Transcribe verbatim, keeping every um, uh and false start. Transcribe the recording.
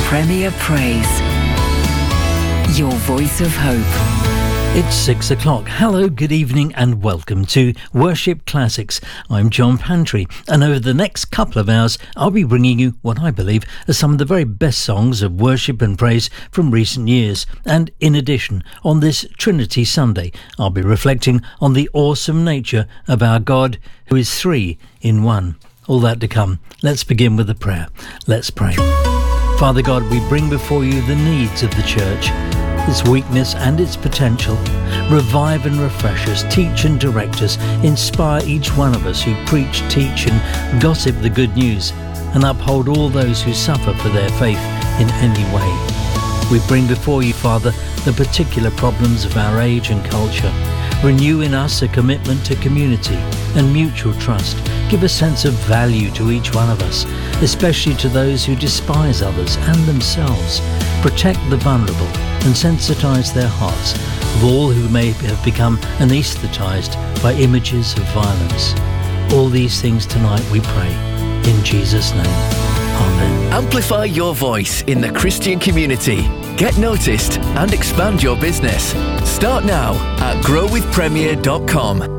Premier Praise. Your voice of hope. It's six o'clock. Hello, good evening and welcome to Worship Classics. I'm John Pantry, and over the next couple of hours I'll be bringing you what I believe are some of the very best songs of worship and praise from recent years. And in addition, on this Trinity Sunday, I'll be reflecting on the awesome nature of our God, who is three in one. All that to come. Let's begin with a prayer. Let's pray. Father God, we bring before you the needs of the church, its weakness and its potential. Revive and refresh us, teach and direct us, inspire each one of us who preach, teach and gossip the good news, and uphold all those who suffer for their faith in any way. We bring before you, Father, the particular problems of our age and culture. Renew in us a commitment to community and mutual trust. Give a sense of value to each one of us, especially to those who despise others and themselves. Protect the vulnerable and sensitize their hearts of all who may have become anaesthetised by images of violence. All these things tonight we pray, in Jesus' name. Amen. Amplify your voice in the Christian community. Get noticed and expand your business. Start now at grow with premier dot com.